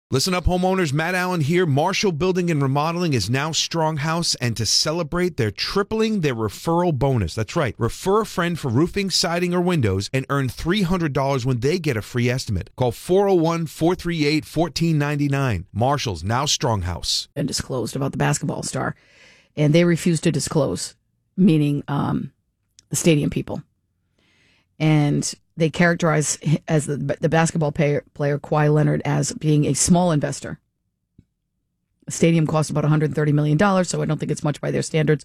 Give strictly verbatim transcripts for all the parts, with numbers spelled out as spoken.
Listen up, homeowners. Matt Allen here. Marshall Building and Remodeling is now Stronghouse, and to celebrate, they're tripling their referral bonus. That's right. Refer a friend for roofing, siding, or windows and earn three hundred dollars when they get a free estimate. Call four oh one, four three eight, one four nine nine. Marshall's now Stronghouse. And disclosed about the basketball star, and they refused to disclose, meaning um, the stadium people. And they characterize as the, the basketball player, player Kawhi Leonard as being a small investor. The stadium costs about one hundred thirty million dollars, so I don't think it's much by their standards.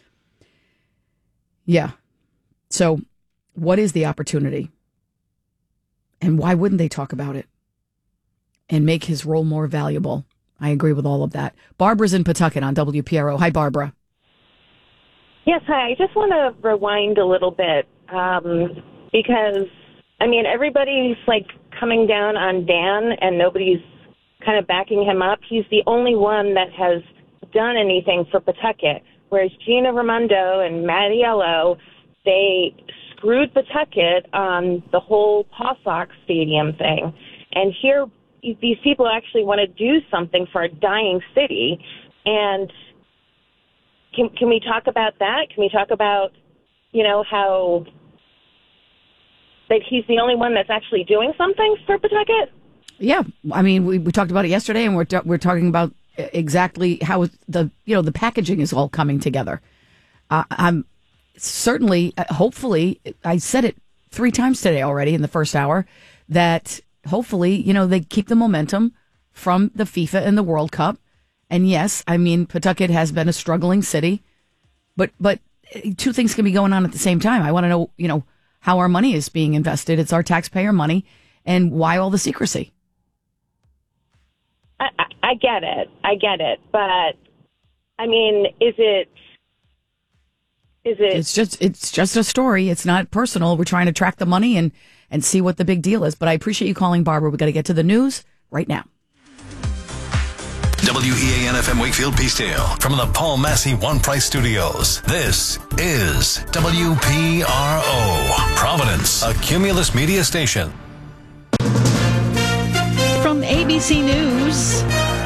Yeah. So what is the opportunity? And why wouldn't they talk about it and make his role more valuable? I agree with all of that. Barbara's in Pawtucket on W P R O. Hi, Barbara. Yes, hi. I just want to rewind a little bit um, because, I mean, everybody's like coming down on Dan and nobody's kind of backing him up. He's the only one that has done anything for Pawtucket, whereas Gina Raimondo and Mattiello, they screwed Pawtucket on the whole Paw Sox Stadium thing. And here, these people actually want to do something for a dying city. And can can we talk about that? Can we talk about, you know, how that he's the only one that's actually doing something for Pawtucket? Yeah, I mean, we, we talked about it yesterday, and we're t- we're talking about exactly how the you know the packaging is all coming together. Uh, I'm certainly, uh, hopefully, I said it three times today already in the first hour that hopefully, you know, they keep the momentum from the FIFA and the World Cup. And yes, I mean, Pawtucket has been a struggling city, but but two things can be going on at the same time. I want to know, you know, how our money is being invested. It's our taxpayer money, and why all the secrecy? I, I, I get it. I get it. But, I mean, is it... Is it? It's just it's just a story. It's not personal. We're trying to track the money and, and see what the big deal is. But I appreciate you calling, Barbara. We got to get to the news right now. W E A N F M Wakefield Peacedale from the Paul Massey One Price Studios. This is W P R O, Providence, a Cumulus media station. From A B C News,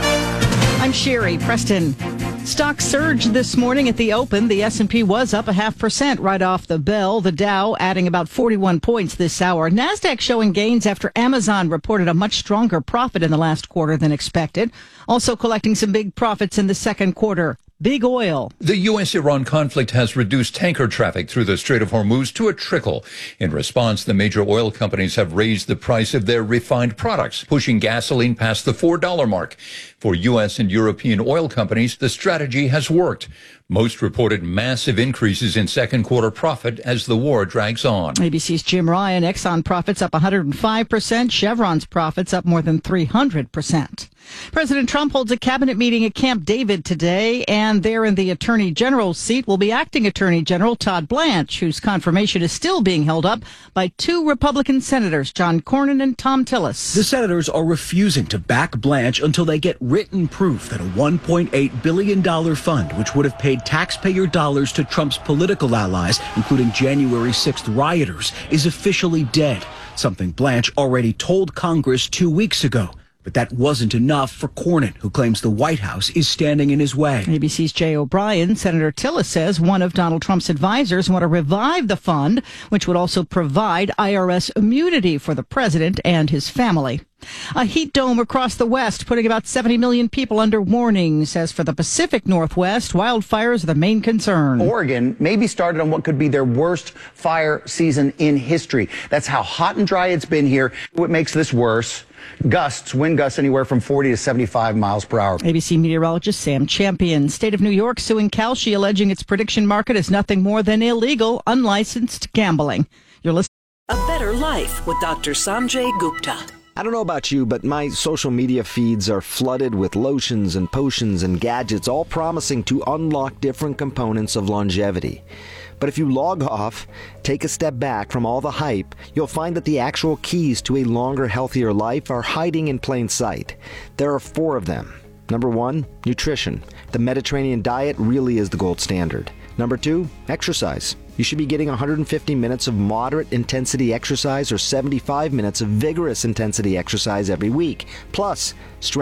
I'm Sherry Preston. Stocks surged this morning at the open. The S and P was up a half percent right off the bell. The Dow adding about forty-one points this hour. NASDAQ showing gains after Amazon reported a much stronger profit in the last quarter than expected. Also collecting some big profits in the second quarter. Big oil. The U S Iran conflict has reduced tanker traffic through the Strait of Hormuz to a trickle. In response, the major oil companies have raised the price of their refined products, pushing gasoline past the four dollar mark. For U S and European oil companies, the strategy has worked. Most reported massive increases in second quarter profit as the war drags on. A B C's Jim Ryan. Exxon profits up one hundred five percent. Chevron's profits up more than three hundred percent. President Trump holds a cabinet meeting at Camp David today, and there in the Attorney General's seat will be Acting Attorney General Todd Blanche, whose confirmation is still being held up by two Republican senators, John Cornyn and Thom Tillis. The senators are refusing to back Blanche until they get written proof that a one point eight billion dollars fund, which would have paid taxpayer dollars to Trump's political allies, including January sixth rioters, is officially dead, something Blanche already told Congress two weeks ago. But that wasn't enough for Cornyn, who claims the White House is standing in his way. A B C's Jay O'Brien. Senator Tillis says one of Donald Trump's advisors want to revive the fund, which would also provide I R S immunity for the president and his family. A heat dome across the West, putting about seventy million people under warnings. As for the Pacific Northwest, wildfires are the main concern. Oregon may be started on what could be their worst fire season in history. That's how hot and dry it's been here. What makes this worse? Gusts, wind gusts anywhere from forty to seventy-five miles per hour. A B C meteorologist Sam Champion. State of New York suing Kalshi, alleging its prediction market is nothing more than illegal, unlicensed gambling. You're listening. A better life with Doctor Sanjay Gupta. I don't know about you, but my social media feeds are flooded with lotions and potions and gadgets, all promising to unlock different components of longevity. But if you log off, take a step back from all the hype, you'll find that the actual keys to a longer, healthier life are hiding in plain sight. There are four of them. Number one, nutrition. The Mediterranean diet really is the gold standard. Number two, exercise. You should be getting one hundred fifty minutes of moderate intensity exercise or seventy-five minutes of vigorous intensity exercise every week, plus strength